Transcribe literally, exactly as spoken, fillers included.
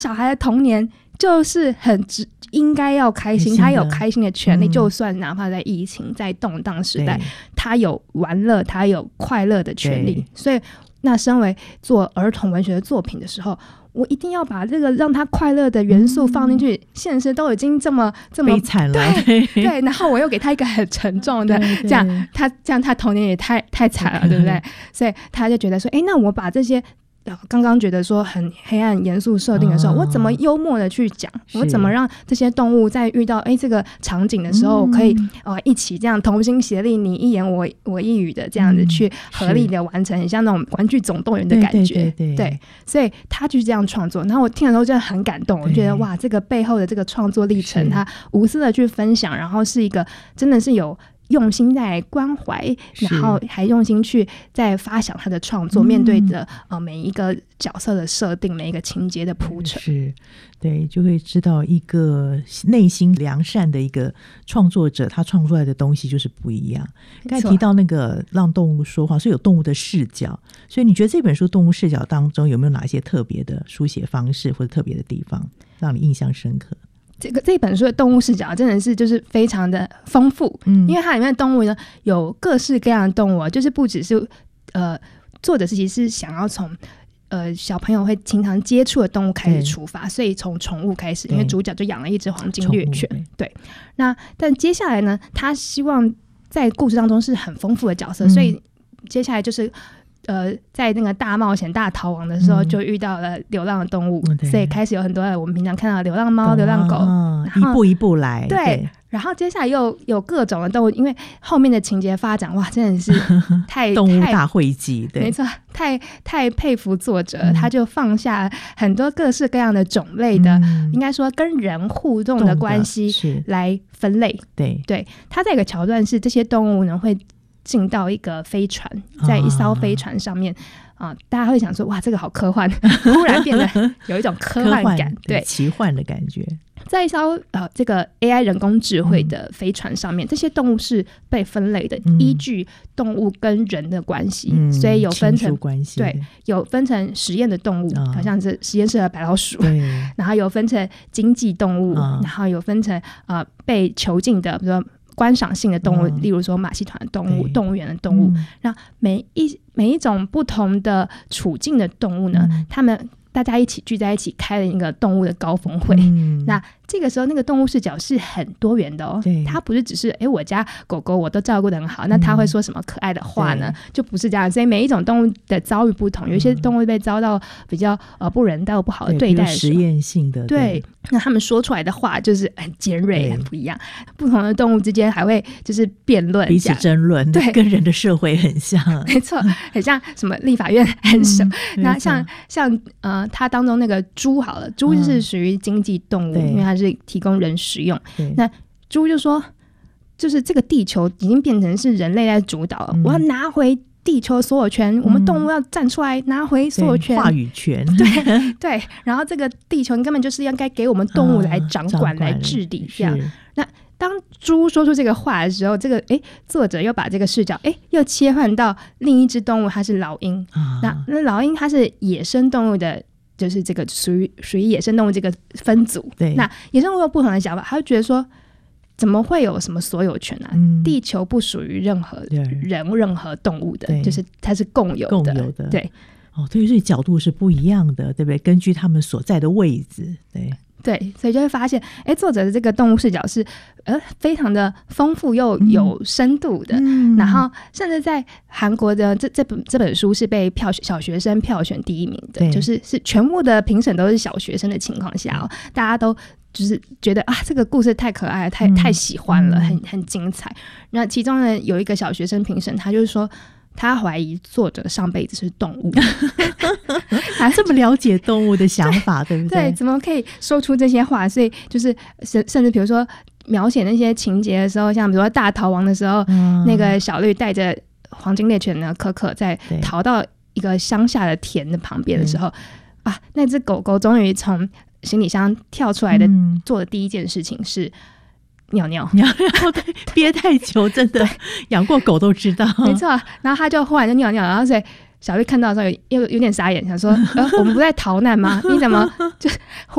小孩的童年就是很应该要开心，他有开心的权利、嗯、就算哪怕在疫情在动荡时代，他有玩乐，他有快乐的权利。所以那身为做儿童文学的作品的时候，我一定要把这个让他快乐的元素放进去、嗯、现实都已经这么这么悲惨了， 对, 对然后我又给他一个很沉重的这样他这样他童年也太太惨了，对不对？所以他就觉得说哎，那我把这些刚刚觉得说很黑暗严肃设定的时候、哦、我怎么幽默的去讲，我怎么让这些动物在遇到哎这个场景的时候、嗯、可以、呃、一起这样同心协力，你一言我我一语的这样子去合力的完成、嗯、很像那种玩具总动员的感觉。对对对对对，所以他就是这样创作，然后我听的时候真的很感动，我觉得哇这个背后的这个创作历程他无私的去分享，然后是一个真的是有用心在关怀，然后还用心去在发想他的创作、嗯、面对的、呃、每一个角色的设定，每一个情节的铺陈， 是对，就会知道一个内心良善的一个创作者，他创出来的东西就是不一样。刚才提到那个让动物说话，所以有动物的视角，所以你觉得这本书动物视角当中有没有哪些特别的书写方式或者特别的地方让你印象深刻？ 这个这本书的动物视角真的是就是非常的丰富、嗯、因为它里面的动物呢有各式各样的动物，就是不只是呃作者自己是想要从呃小朋友会经常接触的动物开始出发，所以从宠物开始，因为主角就养了一只黄金猎犬。 对, 对，那但接下来呢他希望在故事当中是很丰富的角色、嗯、所以接下来就是呃，在那个大冒险大逃亡的时候就遇到了流浪的动物、嗯、所以开始有很多我们平常看到的流浪猫、流浪狗、 啊、一步一步来。 对, 对，然后接下来又有各种的动物，因为后面的情节发展哇真的是太动物大汇集。对， 没错，太太佩服作者、嗯、他就放下很多各式各样的种类的、嗯、应该说跟人互动的关系来分类。对对，他这个桥段是这些动物呢会进到一个飞船，在一艘飞船上面啊、呃，大家会想说哇这个好科幻突然变得有一种科幻感， 对，奇幻的感觉。 在一艘呃这个 A I 人工智慧的飞船上面、嗯、这些动物是被分类的、嗯、依据动物跟人的关系、嗯、所以有分成关系， 对，有分成实验的动物、哦、好像是实验室的白老鼠，然后有分成经济动物、哦、然后有分成呃被囚禁的比如说观赏性的动物、嗯、例如说马戏团的动物、动物园的动物、嗯、那每一每一种不同的处境的动物呢、嗯、他们大家一起聚在一起开了一个动物的高峰会、嗯、那这个时候那个动物视角是很多元的哦，它不是只是哎我家狗狗我都照顾得很好、嗯、那它会说什么可爱的话呢，就不是这样。所以每一种动物的遭遇不同、嗯、有一些动物被遭到比较呃不人道不好的对待的时候， 实验性的， 对, 对， 那他们说出来的话就是很尖锐很不一样，不同的动物之间还会就是辩论彼此争论，对，跟人的社会很像， 没错，很像什么立法院很熟、嗯、那像像呃它当中那个猪好了，猪就是属于经济动物、嗯、因为它是提供人食用，那猪就说就是这个地球已经变成是人类在主导了、嗯、我要拿回地球所有权、嗯、我们动物要站出来拿回所有权， 话语权， 对对，然后这个地球根本就是应该给我们动物来掌管、嗯、来治理这样。那当猪说出这个话的时候，这个诶作者又把这个视角诶又切换到另一只动物，它是老鹰、啊、那那老鹰它是野生动物的，就是这个属于属于野生动物这个分组，对，那野生动物有不同的想法，他就觉得说怎么会有什么所有权啊、嗯、地球不属于任何人任何动物的，就是它是共有的共有的，对哦，对，所以角度是不一样的，对不对？根据他们所在的位置，对对，所以就会发现哎，作者的这个动物视角是呃非常的丰富又有深度的、嗯、然后甚至在韩国的这这本这本书是被票小学生票选第一名的，就是是全部的评审都是小学生的情况下、哦、大家都就是觉得啊这个故事太可爱了，太、嗯、太喜欢了，很很精彩。那其中呢有一个小学生评审，他就是说他怀疑作者上辈子是动物还这么了解动物的想法对不对？ 对，怎么可以说出这些话？所以就是甚甚至比如说描写那些情节的时候，像比如说大逃亡的时候、嗯、那个小绿带着黄金猎犬的可可在逃到一个乡下的田的旁边的时候啊，那只狗狗终于从行李箱跳出来的、嗯、做的第一件事情是尿尿尿尿，对，憋太久真的养过狗都知道， 没错。然后他就忽然就尿尿，然后所以小玉看到的时候有有有点傻眼，想说呃我们不在逃难吗？你怎么就